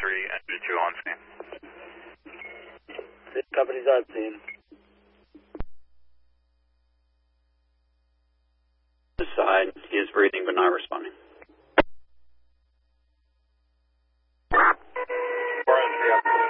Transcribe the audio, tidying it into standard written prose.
Engine 2 on scene. Company's on scene. This side, he is breathing but not responding.